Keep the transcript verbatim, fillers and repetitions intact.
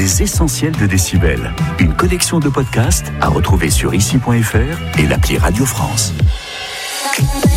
Les Essentiels de Décibel. Une collection de podcasts à retrouver sur ici point f r et l'appli Radio France.